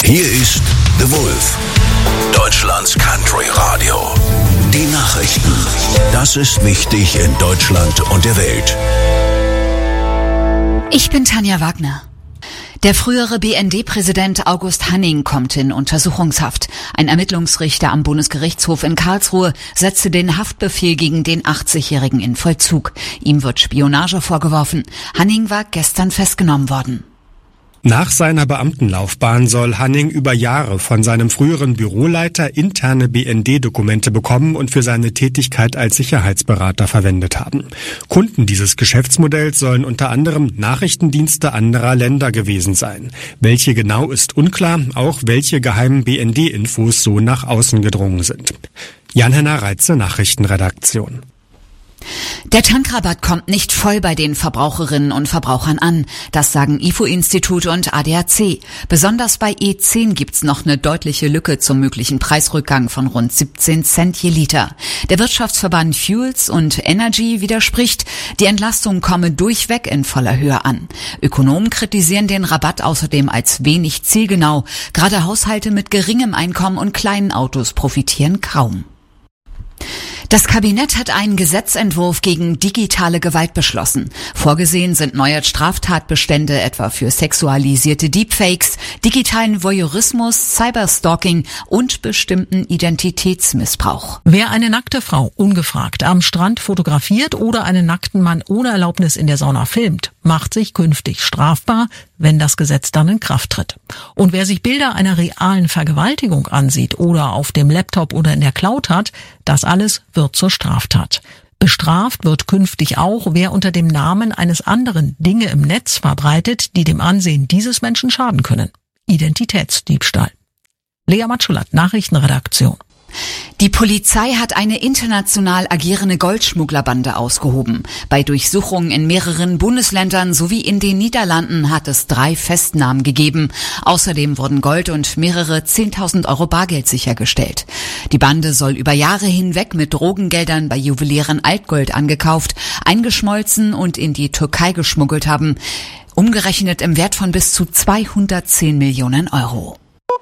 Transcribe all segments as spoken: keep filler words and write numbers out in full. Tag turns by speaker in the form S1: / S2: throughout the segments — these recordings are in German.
S1: Hier ist The Wolf, Deutschlands Country Radio. Die Nachrichten. Das ist wichtig in Deutschland und der Welt.
S2: Ich bin Tanja Wagner. Der frühere B N D-Präsident August Hanning kommt in Untersuchungshaft. Ein Ermittlungsrichter am Bundesgerichtshof in Karlsruhe setzte den Haftbefehl gegen den achtzigjährigen in Vollzug. Ihm wird Spionage vorgeworfen. Hanning war gestern festgenommen worden.
S3: Nach seiner Beamtenlaufbahn soll Hanning über Jahre von seinem früheren Büroleiter interne B N D-Dokumente bekommen und für seine Tätigkeit als Sicherheitsberater verwendet haben. Kunden dieses Geschäftsmodells sollen unter anderem Nachrichtendienste anderer Länder gewesen sein. Welche genau ist unklar, auch welche geheimen B N D-Infos so nach außen gedrungen sind. Jan-Henner Reitze, Nachrichtenredaktion.
S2: Der Tankrabatt kommt nicht voll bei den Verbraucherinnen und Verbrauchern an. Das sagen I F O-Institut und A D A C. Besonders bei E zehn gibt's noch eine deutliche Lücke zum möglichen Preisrückgang von rund siebzehn Cent je Liter. Der Wirtschaftsverband Fuels und Energy widerspricht, die Entlastung komme durchweg in voller Höhe an. Ökonomen kritisieren den Rabatt außerdem als wenig zielgenau. Gerade Haushalte mit geringem Einkommen und kleinen Autos profitieren kaum. Das Kabinett hat einen Gesetzentwurf gegen digitale Gewalt beschlossen. Vorgesehen sind neue Straftatbestände etwa für sexualisierte Deepfakes, digitalen Voyeurismus, Cyberstalking und bestimmten Identitätsmissbrauch.
S4: Wer eine nackte Frau ungefragt am Strand fotografiert oder einen nackten Mann ohne Erlaubnis in der Sauna filmt, macht sich künftig strafbar, wenn das Gesetz dann in Kraft tritt. Und wer sich Bilder einer realen Vergewaltigung ansieht oder auf dem Laptop oder in der Cloud hat, das alles wird zur Straftat. Bestraft wird künftig auch, wer unter dem Namen eines anderen Dinge im Netz verbreitet, die dem Ansehen dieses Menschen schaden können. Identitätsdiebstahl. Lea Matschulat, Nachrichtenredaktion.
S2: Die Polizei hat eine international agierende Goldschmugglerbande ausgehoben. Bei Durchsuchungen in mehreren Bundesländern sowie in den Niederlanden hat es drei Festnahmen gegeben. Außerdem wurden Gold und mehrere zehntausend Euro Bargeld sichergestellt. Die Bande soll über Jahre hinweg mit Drogengeldern bei Juwelieren Altgold angekauft, eingeschmolzen und in die Türkei geschmuggelt haben. Umgerechnet im Wert von bis zu zweihundertzehn Millionen Euro.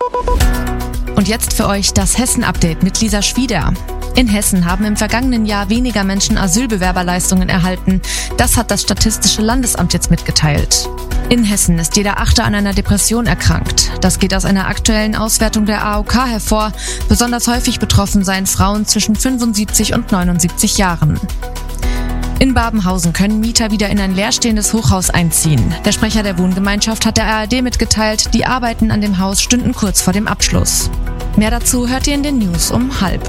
S5: Und jetzt für euch das Hessen-Update mit Lisa Schwieder. In Hessen haben im vergangenen Jahr weniger Menschen Asylbewerberleistungen erhalten. Das hat das Statistische Landesamt jetzt mitgeteilt. In Hessen ist jeder Achte an einer Depression erkrankt. Das geht aus einer aktuellen Auswertung der A O K hervor. Besonders häufig betroffen seien Frauen zwischen fünfundsiebzig und neunundsiebzig Jahren. In Babenhausen können Mieter wieder in ein leerstehendes Hochhaus einziehen. Der Sprecher der Wohngemeinschaft hat der A R D mitgeteilt, die Arbeiten an dem Haus stünden kurz vor dem Abschluss. Mehr dazu hört ihr in den News um halb.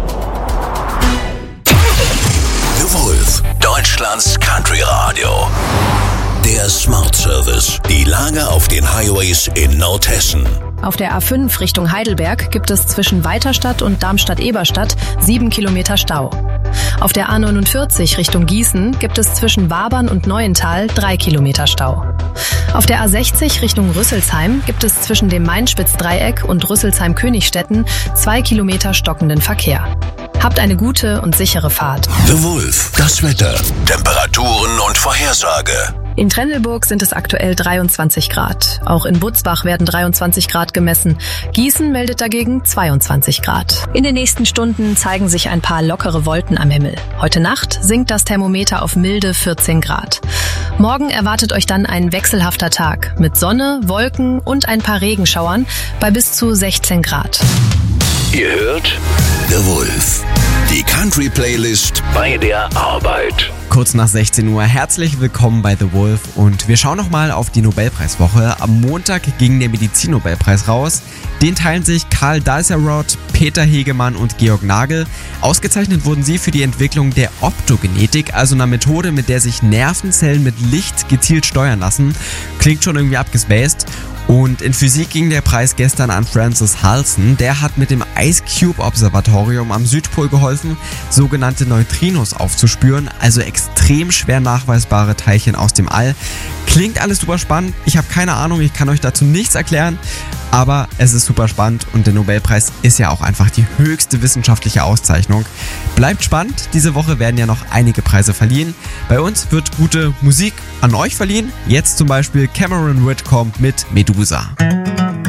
S1: The Wolf, Deutschlands Country Radio. Der Smart Service. Die Lage auf den Highways in Nordhessen.
S6: Auf der A fünf Richtung Heidelberg gibt es zwischen Weiterstadt und Darmstadt-Eberstadt sieben Kilometer Stau. Auf der A neunundvierzig Richtung Gießen gibt es zwischen Wabern und Neuental drei Kilometer Stau. Auf der A sechzig Richtung Rüsselsheim gibt es zwischen dem Main-Spitz-Dreieck und Rüsselsheim-Königstetten zwei Kilometer stockenden Verkehr. Habt eine gute und sichere Fahrt.
S1: The Wolf, das Wetter, Temperaturen und Vorhersage.
S6: In Trendelburg sind es aktuell dreiundzwanzig Grad. Auch in Butzbach werden dreiundzwanzig Grad gemessen. Gießen meldet dagegen zweiundzwanzig Grad. In den nächsten Stunden zeigen sich ein paar lockere Wolken am Himmel. Heute Nacht sinkt das Thermometer auf milde vierzehn Grad. Morgen erwartet euch dann ein wechselhafter Tag mit Sonne, Wolken und ein paar Regenschauern bei bis zu sechzehn Grad.
S1: Ihr hört The Wolf, die Country-Playlist bei der Arbeit.
S7: Kurz nach sechzehn Uhr, herzlich willkommen bei The Wolf und wir schauen nochmal auf die Nobelpreiswoche. Am Montag ging der Medizin-Nobelpreis raus. Den teilen sich Karl Dalsarod, Peter Hegemann und Georg Nagel. Ausgezeichnet wurden sie für die Entwicklung der Optogenetik, also einer Methode, mit der sich Nervenzellen mit Licht gezielt steuern lassen. Klingt schon irgendwie abgespaced. Und in Physik ging der Preis gestern an Francis Halson. Der hat mit dem Ice Cube Observatorium am Südpol geholfen, sogenannte Neutrinos aufzuspüren, also extrem schwer nachweisbare Teilchen aus dem All. Klingt alles super spannend. Ich habe keine Ahnung, ich kann euch dazu nichts erklären, aber es ist super spannend und der Nobelpreis ist ja auch einfach die höchste wissenschaftliche Auszeichnung. Bleibt spannend, diese Woche werden ja noch einige Preise verliehen. Bei uns wird gute Musik an euch verliehen. Jetzt zum Beispiel Cameron Whitcomb mit Medusa.